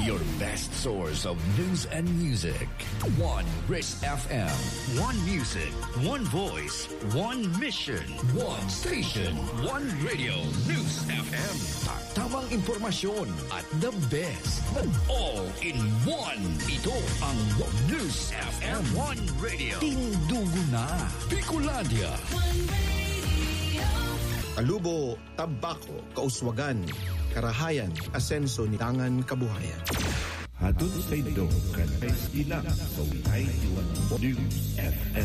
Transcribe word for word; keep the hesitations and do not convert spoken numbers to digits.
Your best source of news and music. One Riz F M. One music, one voice, one mission, one station, one radio. News F M. Tamang impormasyon at the best. All in one. Ito ang News F M. One Radio. Tindugo na. Bicolandia. Kalubo, Tabaco, Kauswagan, Karahayan, Asenso, Nitangan, Kabuhayan. Hatod sa ito, kanay ilang sa Wihay News F M.